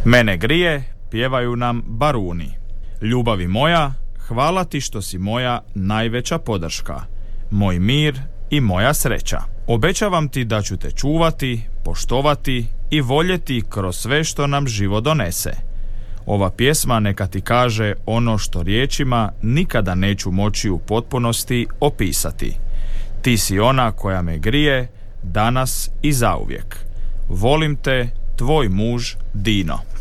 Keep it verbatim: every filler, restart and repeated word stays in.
Mene grije, pjevaju nam baruni. Ljubavi moja, hvala ti što si moja najveća podrška, moj mir i moja sreća. Obećavam ti da ću te čuvati, poštovati i voljeti kroz sve što nam život donese. Ova pjesma neka ti kaže ono što riječima nikada neću moći u potpunosti opisati. Ti si ona koja me grije, danas i zauvijek. Volim te, tvoj muž Dino.